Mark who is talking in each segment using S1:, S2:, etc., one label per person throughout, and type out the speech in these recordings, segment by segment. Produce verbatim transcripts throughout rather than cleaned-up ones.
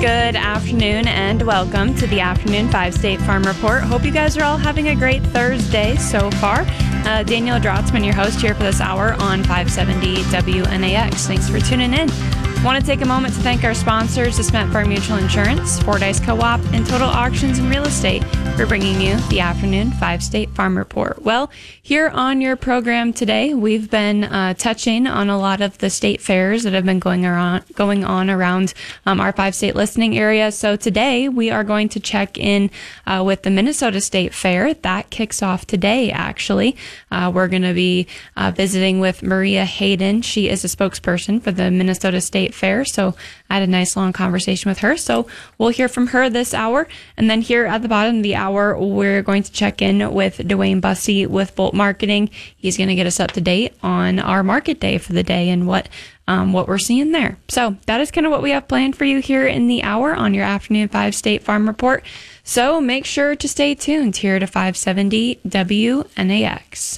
S1: Good afternoon and welcome to the Afternoon five State Farm Report. Hope you guys are all having a great Thursday so far. Uh, Danielle Drotzman, your host here for this hour on five seventy W N A X. Thanks for tuning in. Want to take a moment to thank our sponsors, Desmet Farm Mutual Insurance, Fordyce Co-op, and Total Auctions and Real Estate for bringing you the Afternoon five State Farm Report. Well, here on your program today, we've been uh, touching on a lot of the state fairs that have been going around, going on around um, our five-state listening area. So today, we are going to check in uh, with the Minnesota State Fair. That kicks off today, actually. Uh, we're going to be uh, visiting with Maria Hayden. She is a spokesperson for the Minnesota State Fair, so I had a nice long conversation with her. So we'll hear from her this hour, and then here at the bottom of the hour, we're going to check in with Dwayne Bussey with Bolt Marketing. He's going to get us up to date on our market day for the day and what um, what we're seeing there. So that is kind of what we have planned for you here in the hour on your Afternoon five State Farm Report. So make sure to stay tuned here to five seventy W N A X.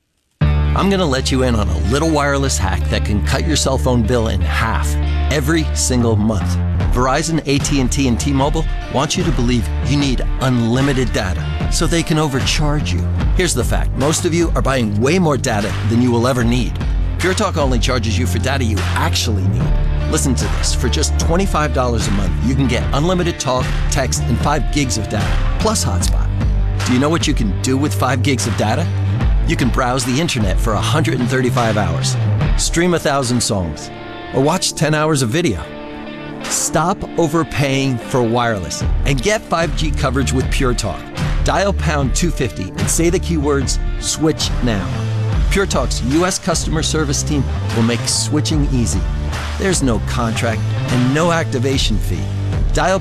S2: I'm going to let you in on a little wireless hack that can cut your cell phone bill in half every single month. Verizon, A T and T, and T-Mobile want you to believe you need unlimited data so they can overcharge you. Here's the fact. Most of you are buying way more data than you will ever need. Pure Talk only charges you for data you actually need. Listen to this. For just twenty-five dollars a month, you can get unlimited talk, text, and five gigs of data, plus hotspot. Do you know what you can do with five gigs of data? You can browse the internet for one hundred thirty-five hours, stream one thousand songs, or watch ten hours of video. Stop overpaying for wireless and get five G coverage with Pure Talk. Dial pound two fifty and say the keywords switch now. Pure Talk's U S customer service team will make switching easy. There's no contract and no activation fee. Dial